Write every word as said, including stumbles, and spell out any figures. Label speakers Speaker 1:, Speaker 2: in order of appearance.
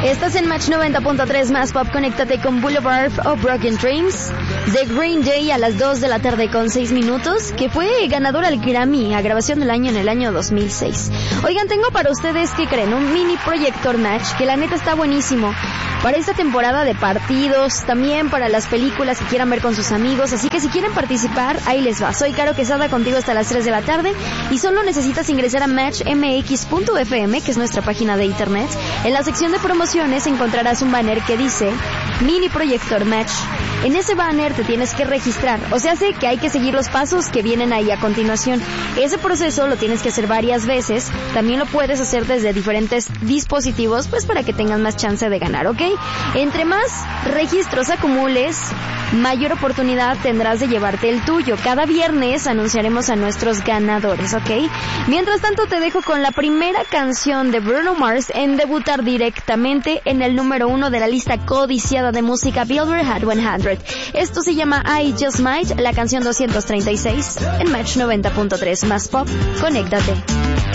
Speaker 1: Estás en Match noventa punto tres más pop, conéctate con Boulevard of Broken Dreams de Green Day a las dos de la tarde con seis minutos, que fue ganador al Grammy a grabación del año en el año dos mil seis. Oigan, tengo para ustedes, ¿qué creen? Un mini proyector match que la neta está buenísimo para esta temporada de partidos, también para las películas que quieran ver con sus amigos, así que si quieren participar, ahí les va. Soy Caro Quesada, contigo hasta las tres de la tarde, y solo necesitas ingresar a match m x punto f m, que es nuestra página de internet. En la sección de promociones encontrarás un banner que dice Mini Proyector Match. En ese banner te tienes que registrar, o sea, sé que hay que seguir los pasos que vienen ahí a continuación. Ese proceso lo tienes que hacer varias veces, también lo puedes hacer desde diferentes dispositivos, pues para que tengas más chance de ganar, ¿ok? Entre más registros acumules, mayor oportunidad tendrás de llevarte el tuyo. Cada viernes anunciaremos a nuestros ganadores, ¿ok? Mientras tanto te dejo con la primera canción de Bruno Mars en debutar directamente en el número uno de la lista codiciada de música Billboard Hot cien. Esto se llama I Just Might, la canción doscientos treinta y seis en Match noventa punto tres más pop. Conéctate.